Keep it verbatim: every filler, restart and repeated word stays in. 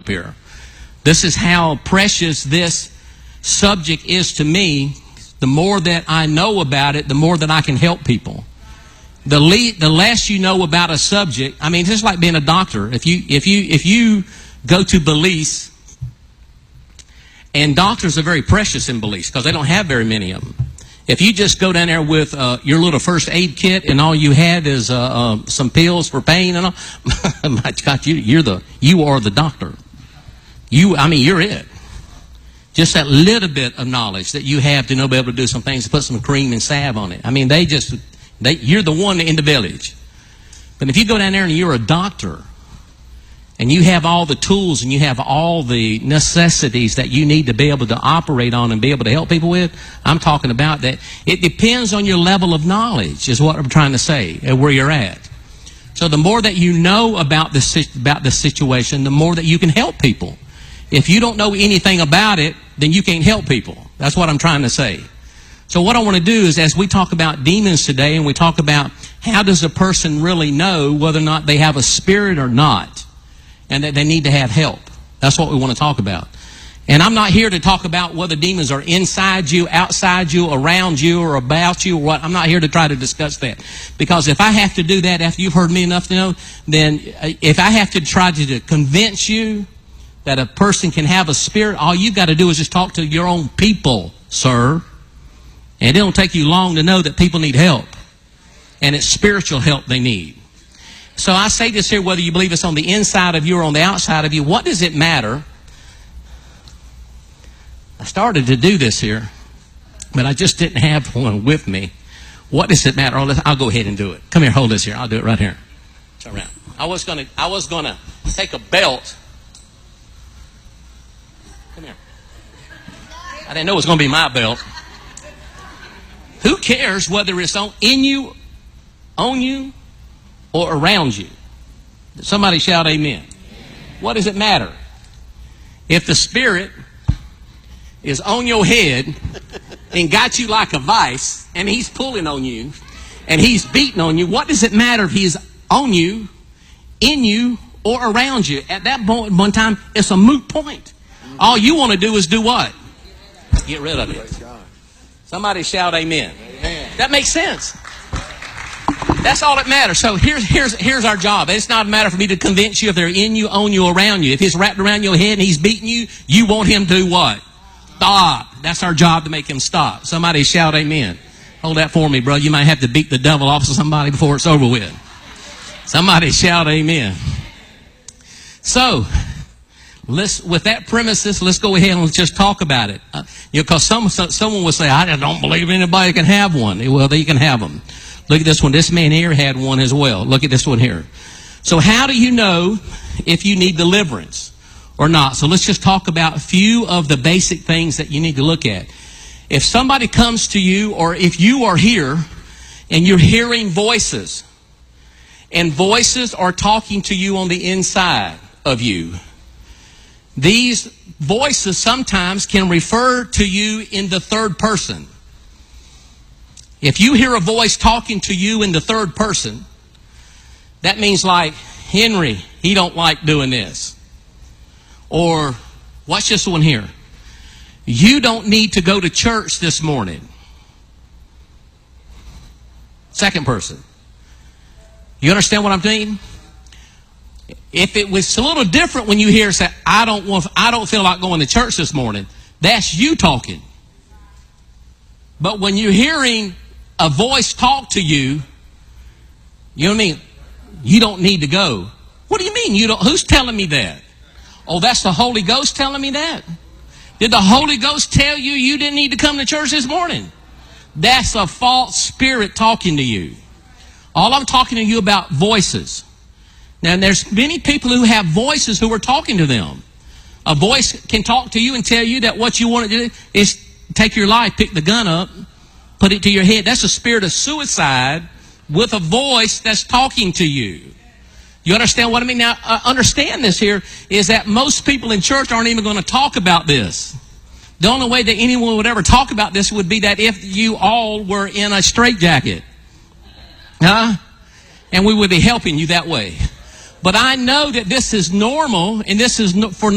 up here. This is how precious this subject is to me. The more that I know about it, the more that I can help people. The le- the less you know about a subject, I mean, it's just like being a doctor. If you if you if you go to Belize, and doctors are very precious in Belize because they don't have very many of them. If you just go down there with uh, your little first aid kit and all you had is uh, uh, some pills for pain and all, my God, you, you're the you are the doctor. You, I mean, you're it. Just that little bit of knowledge that you have to know, be able to do some things, put some cream and salve on it. I mean, they just, they, you're the one in the village. But if you go down there and you're a doctor, and you have all the tools and you have all the necessities that you need to be able to operate on and be able to help people with, I'm talking about that. It depends on your level of knowledge, is what I'm trying to say, where you're at. So the more that you know about the, about the situation, the more that you can help people. If you don't know anything about it, then you can't help people. That's what I'm trying to say. So what I want to do is, as we talk about demons today, and we talk about how does a person really know whether or not they have a spirit or not, and that they need to have help. That's what we want to talk about. And I'm not here to talk about whether demons are inside you, outside you, around you, or about you, or what. I'm not here to try to discuss that. Because if I have to do that after you've heard me enough to know, then if I have to try to convince you that a person can have a spirit, all you've got to do is just talk to your own people, sir. And it don't take you long to know that people need help. And it's spiritual help they need. So I say this here, whether you believe it's on the inside of you or on the outside of you, what does it matter? I started to do this here, but I just didn't have one with me. What does it matter? I'll go ahead and do it. Come here, hold this here. I'll do it right here. Turn around. I was gonna, I was gonna take a belt. Come here. I didn't know it was gonna be my belt. Who cares whether it's on in you, on you, or around you? Somebody shout amen. What does it matter? If the spirit is on your head and got you like a vice, and he's pulling on you, and he's beating on you, what does it matter if he's on you, in you, or around you? At that point, one time, it's a moot point. All you want to do is do what? Get rid of it. Somebody shout amen. That makes sense. That's all that matters. So here's here's here's our job. It's not a matter for me to convince you if they're in you, on you, around you. If he's wrapped around your head and he's beating you, you want him to do what? Stop. That's our job, to make him stop. Somebody shout amen. Hold that for me, bro. You might have to beat the devil off of somebody before it's over with. Somebody shout amen. So, let's, with that premises, let's go ahead and let's just talk about it. Uh, you know, because some, someone will say, I don't believe anybody can have one. Well, they can have them. Look at this one. This man here had one as well. Look at this one here. So how do you know if you need deliverance or not? So let's just talk about a few of the basic things that you need to look at. If somebody comes to you, or if you are here and you're hearing voices, and voices are talking to you on the inside of you, these voices sometimes can refer to you in the third person. If you hear a voice talking to you in the third person, that means like, Henry, he don't like doing this. Or, watch this one here. You don't need to go to church this morning. Second person. You understand what I'm saying? If it was a little different when you hear say, I don't want, I don't feel like going to church this morning, that's you talking. But when you're hearing a voice talk to you, you know what I mean? You don't need to go. What do you mean? You don't? Who's telling me that? Oh, that's the Holy Ghost telling me that? Did the Holy Ghost tell you you didn't need to come to church this morning? That's a false spirit talking to you. All I'm talking to you about voices. Now, there's many people who have voices who are talking to them. A voice can talk to you and tell you that what you want to do is take your life, pick the gun up, put it to your head. That's a spirit of suicide with a voice that's talking to you. You understand what I mean? Now, uh, understand this here is that most people in church aren't even going to talk about this. The only way that anyone would ever talk about this would be that if you all were in a straitjacket. Huh? And we would be helping you that way. But I know that this is normal, and this is for